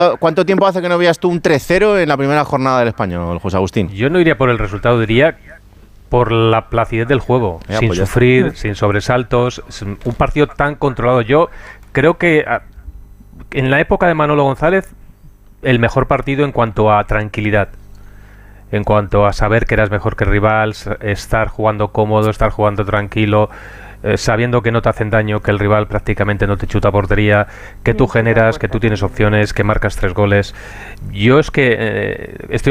¿Cuánto tiempo hace que no veías tú un 3-0 en la primera jornada del Español, José Agustín? Yo no iría por el resultado, diría por la placidez del juego, sin pues sufrir, sin sobresaltos, un partido tan controlado. Yo creo que en la época de Manolo González, el mejor partido en cuanto a tranquilidad, en cuanto a saber que eras mejor que el rival, estar jugando cómodo, estar jugando tranquilo, sabiendo que no te hacen daño, que el rival prácticamente no te chuta a portería, que tú generas, que tú tienes opciones, que marcas 3 goles. Yo es que estoy